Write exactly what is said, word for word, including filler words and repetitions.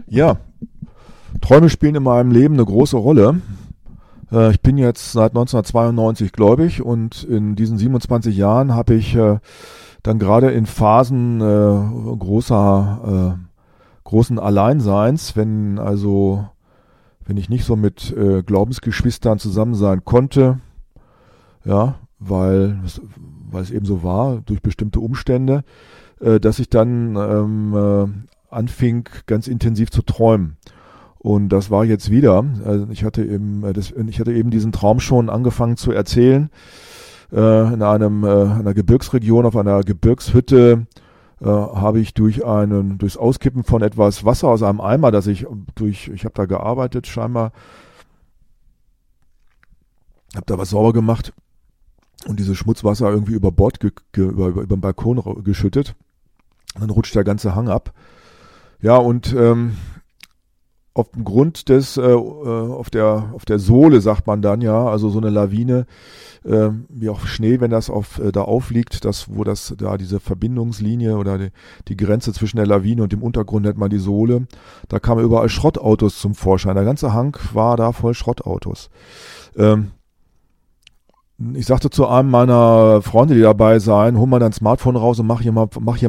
Ja, Träume spielen in meinem Leben eine große Rolle. Äh, ich bin jetzt seit neunzehnhundertzweiundneunzig gläubig und in diesen siebenundzwanzig Jahren habe ich äh, dann gerade in Phasen äh, großer, äh, großen Alleinseins, wenn also, wenn ich nicht so mit äh, Glaubensgeschwistern zusammen sein konnte, ja, weil, weil es eben so war, durch bestimmte Umstände, äh, dass ich dann ähm, äh, anfing, ganz intensiv zu träumen. Und das war jetzt wieder. Also ich hatte eben, das, ich hatte eben diesen Traum schon angefangen zu erzählen. Äh, in einem, äh, einer Gebirgsregion, auf einer Gebirgshütte, äh, habe ich durch einen, durchs Auskippen von etwas Wasser aus einem Eimer, das ich durch, ich habe da gearbeitet scheinbar, habe da was sauber gemacht und dieses Schmutzwasser irgendwie über Bord, ge, ge, über, über den Balkon geschüttet. Und dann rutscht der ganze Hang ab. Ja, und ähm, auf dem Grund des, äh, auf der auf der Sohle sagt man dann ja, also so eine Lawine, äh, wie auch Schnee, wenn das auf äh, da aufliegt, das wo das da diese Verbindungslinie oder die, die Grenze zwischen der Lawine und dem Untergrund nennt man die Sohle. Da kamen überall Schrottautos zum Vorschein. Der ganze Hang war da voll Schrottautos. Ähm, ich sagte zu einem meiner Freunde, die dabei seien, hol mal dein Smartphone raus und mach hier mal, mach hier